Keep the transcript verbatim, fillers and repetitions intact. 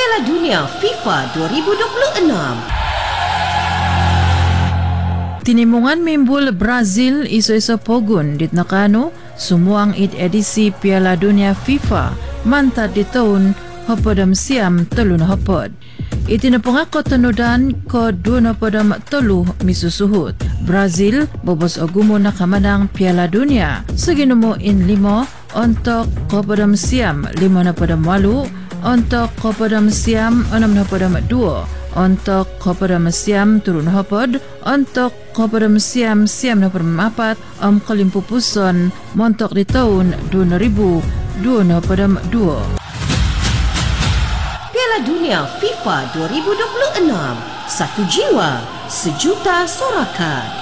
Piala Dunia FIFA dua ribu dua puluh enam. Tinimungan mimbul Brazil iso-iso pogun dit nakano sumuang it edisi Piala Dunia FIFA mantad di tahun hopodam siam telu na hopod. Itinapungako tanudan ko dua na podam telu misusuhut. Brazil bobos ogumo na kamanang Piala Dunia seginumo in limo untuk hopodam siam lima na podam walu untuk hopodam siam enam na podam dua untuk hopodam siam turun hopod untuk hopodam siam siam na podam apat om kalimpupuson montok di tahun dua ribu dua na podam dua. Piala Dunia FIFA dua ribu dua puluh enam. Satu jiwa, sejuta sorakan.